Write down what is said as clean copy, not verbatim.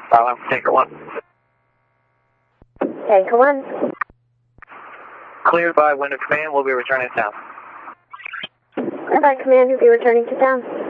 Bravo, Tanker 1. Tanker 1. Cleared by wind of command, we'll be returning to town. By command, you'll be returning to town.